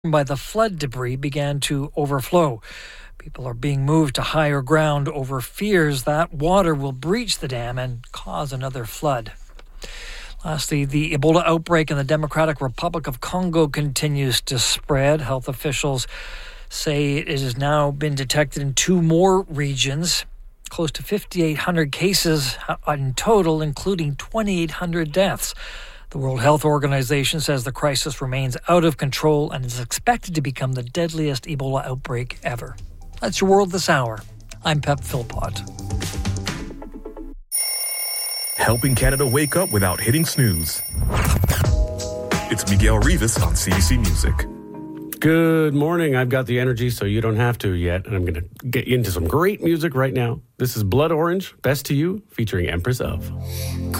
by the flood debris began to overflow. People are being moved to higher ground over fears that water will breach the dam and cause another flood. Lastly, the Ebola outbreak in the Democratic Republic of Congo continues to spread. Health officials say it has now been detected in 2 more regions. Close to 5,800 cases in total, including 2,800 deaths. The World Health Organization says the crisis remains out of control and is expected to become the deadliest Ebola outbreak ever. That's your World This Hour. I'm Pep Philpott. Helping Canada wake up without hitting snooze. It's Miguel Rivas on CBC Music. Good morning. I've got the energy, so you don't have to yet. And I'm going to get into some great music right now. This is Blood Orange, Best to You, featuring Empress of.